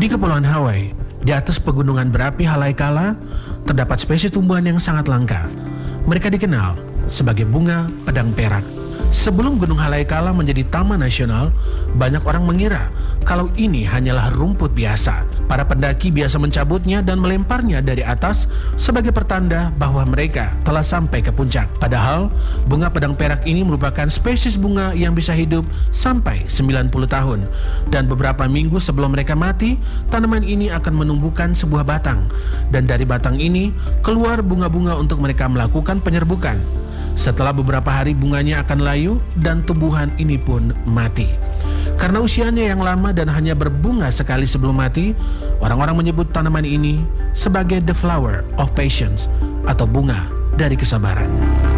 Di Kepulauan Hawaii, di atas pegunungan berapi Haleakala, terdapat spesies tumbuhan yang sangat langka. Mereka dikenal sebagai bunga pedang perak. Sebelum Gunung Haleakala menjadi taman nasional, banyak orang mengira kalau ini hanyalah rumput biasa. Para pendaki biasa mencabutnya dan melemparnya dari atas sebagai pertanda bahwa mereka telah sampai ke puncak. Padahal, bunga pedang perak ini merupakan spesies bunga yang bisa hidup sampai 90 tahun. Dan beberapa minggu sebelum mereka mati, tanaman ini akan menumbuhkan sebuah batang. Dan dari batang ini, keluar bunga-bunga untuk mereka melakukan penyerbukan. Setelah beberapa hari bunganya akan layu dan tumbuhan ini pun mati. Karena usianya yang lama dan hanya berbunga sekali sebelum mati, orang-orang menyebut tanaman ini sebagai the flower of patience atau bunga dari kesabaran.